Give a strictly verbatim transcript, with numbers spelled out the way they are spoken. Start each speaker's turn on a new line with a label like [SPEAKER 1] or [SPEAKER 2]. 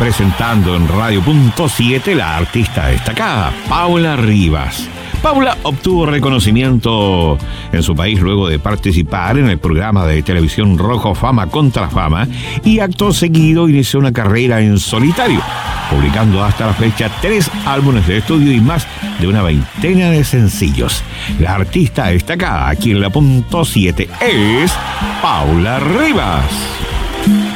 [SPEAKER 1] presentando en Radio Punto siete la artista destacada, Paula Rivas. Paula obtuvo reconocimiento en su país luego de participar en el programa de televisión Rojo Fama contra Fama y acto seguido inició una carrera en solitario, publicando hasta la fecha tres álbumes de estudio y más de una veintena de sencillos. La artista destacada aquí en la Punto siete es Paula Rivas.